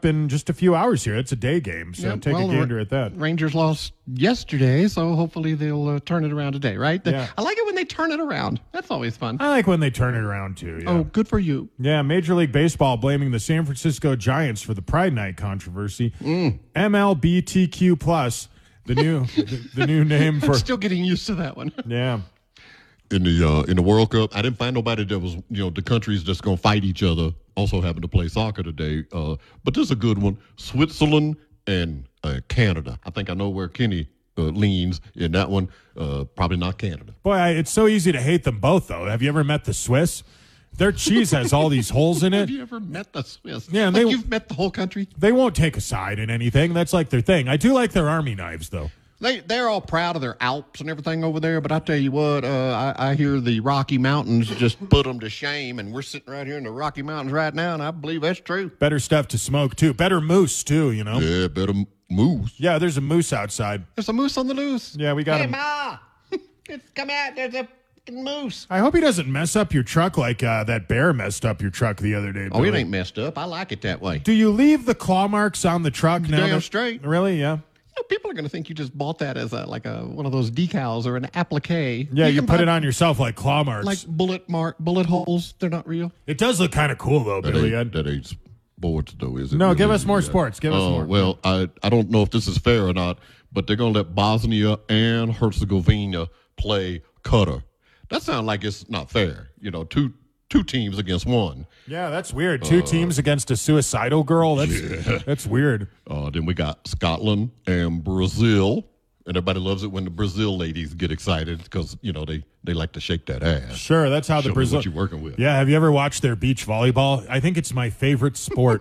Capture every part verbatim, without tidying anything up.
up in just a few hours here. It's a day game, so Yep, take well, a gander at that. Rangers lost yesterday, so hopefully they'll uh, turn it around today, right? The- Yeah. I like it when they turn it around. That's always fun. I like when they turn it around, too. Yeah. Oh, good for you. Yeah, Major League Baseball blaming the San Francisco Giants for the Pride Night controversy. Mm. M L B T Q plus, the new the, the new name for. I'm still getting used to that one. Yeah. In the uh, in the World Cup, I didn't find nobody that was, you know, the countries that's going to fight each other also happen to play soccer today. Uh, but this is a good one. Switzerland and uh, Canada. I think I know where Kenny uh, leans in that one. Uh, probably not Canada. Boy, I, it's so easy to hate them both, though. Have you ever met the Swiss? Their cheese has all these holes in it. Have you ever met the Swiss? Yeah, and like they- you've met the whole country. They won't take a side in anything. That's like their thing. I do like their army knives, though. They they're all proud of their Alps and everything over there, but I tell you what, uh, I, I hear the Rocky Mountains just put them to shame, and we're sitting right here in the Rocky Mountains right now, and I believe that's true. Better stuff to smoke, too. Better moose, too, you know? Yeah, better m- moose. Yeah, there's a moose outside. There's a moose on the loose. Yeah, we got Hey, him. Ma, it's come out. There's a fucking moose. I hope he doesn't mess up your truck like uh, that bear messed up your truck the other day. Oh, it Billy. ain't messed up. I like it that way. Do you leave the claw marks on the truck now? Damn that- straight. Really? Yeah. You know, people are going to think you just bought that as a like a one of those decals or an applique. Yeah, you, can put buy, it on yourself like claw marks. like bullet mark bullet holes. They're not real. it does look kind of cool, though, That Billy. ain't, that ain't sports, though, is it? No, really? give us more Yeah. sports. Give us Uh, more. Well, I, I don't know if this is fair or not, but they're going to let Bosnia and Herzegovina play Qatar. That sounds like it's not fair. You know, two two teams against one. Yeah, that's weird. Two teams against a suicidal girl. That's that's weird. Uh, then we got Scotland and Brazil. And everybody loves it when the Brazil ladies get excited because, you know, they, they like to shake that ass. Sure, that's how Show the me Brazil. what you're working with. Yeah, have you ever watched their beach volleyball? I think it's my favorite sport.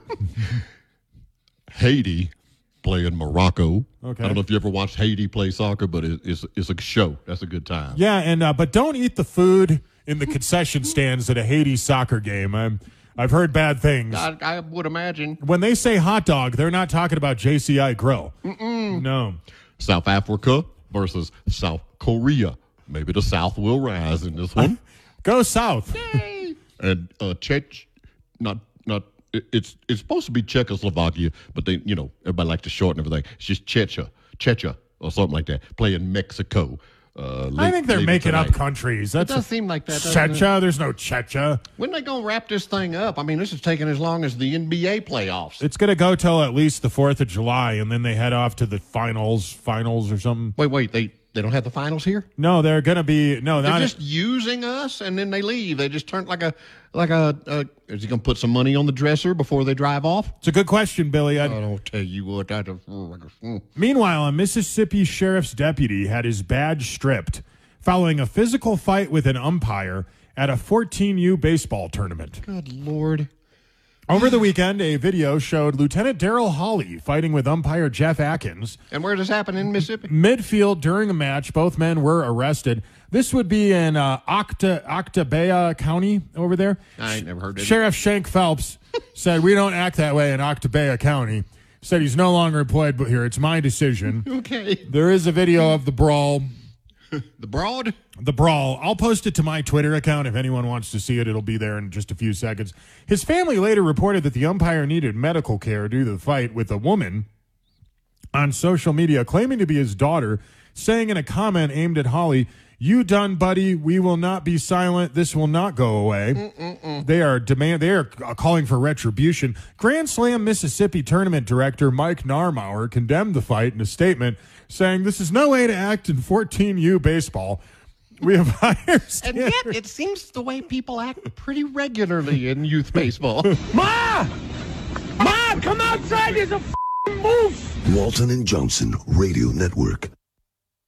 Haiti playing Morocco. Okay. I don't know if you ever watched Haiti play soccer, but it, it's it's a show. That's a good time. Yeah, and uh, but don't eat the food in the concession stands at a Haiti soccer game. I'm, I've heard bad things. I, I would imagine. When they say hot dog, they're not talking about J C I Grill. Mm-mm. No. South Africa versus South Korea. Maybe the South will rise in this one. Go south. and uh, Czech, not not. it- It's it's supposed to be Czechoslovakia, but they you know everybody likes to shorten everything. It's just Checha, Checha or something like that. Playing Mexico. Uh, I late- think they're later making tonight. up countries. That's does a- seem like that, doesn't it? Checha. There's no Checha. When they gonna wrap this thing up? I mean, this is taking as long as the N B A playoffs. It's going to go till at least the fourth of July, and then they head off to the finals, finals or something. Wait, wait, they they don't have the finals here. No, they're going to be no. They're Not just using us, and then they leave. They just turn like a like a. Uh, is he gonna put some money on the dresser before they drive off? it's a good question, Billy. I, I don't tell you what. That is, mm. Meanwhile, a Mississippi sheriff's deputy had his badge stripped following a physical fight with an umpire at a fourteen U baseball tournament. Good Lord. Over the weekend, a video showed Lieutenant Daryl Hawley fighting with umpire Jeff Atkins. And where does this happen in Mississippi? Midfield during a match, both men were arrested. This would be in uh, Octa, Octabaya County over there. I ain't never heard of it. Sheriff Shank Phelps said, "We don't act that way in Octabaya County." Said he's no longer employed but here. It's my decision. Okay. There is a video of the brawl. The Broad. The brawl. I'll post it to my Twitter account if anyone wants to see it. It'll be there in just a few seconds. His family later reported that the umpire needed medical care due to the fight with a woman on social media claiming to be his daughter, saying in a comment aimed at Holly, "You done, buddy. We will not be silent. This will not go away." Mm-mm-mm. They are demand. They are calling for retribution. Grand Slam Mississippi tournament director Mike Narmauer condemned the fight in a statement, saying, "This is no way to act in fourteen U baseball. We have higher And standards." yet, it seems the way people act pretty regularly in youth baseball. Ma! Ma, come outside. There's a f***ing moose. Walton and Johnson Radio Network.